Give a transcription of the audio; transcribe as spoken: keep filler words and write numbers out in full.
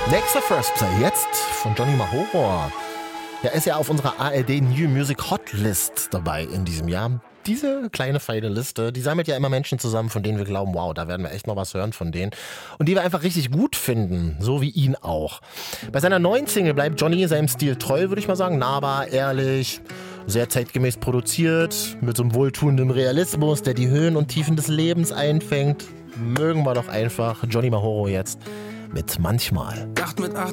Nächster First Play jetzt von Johnny Mahoro. Der ist ja auf unserer A R D New Music Hotlist dabei in diesem Jahr. Diese kleine feine Liste, die sammelt ja immer Menschen zusammen, von denen wir glauben, wow, da werden wir echt noch was hören von denen. Und die wir einfach richtig gut finden, so wie ihn auch. Bei seiner neuen Single bleibt Johnny seinem Stil treu, würde ich mal sagen. Nahbar, ehrlich, sehr zeitgemäß produziert, mit so einem wohltuenden Realismus, der die Höhen und Tiefen des Lebens einfängt. Mögen wir doch einfach Johnny Mahoro jetzt mit Manchmal. Nacht mit acht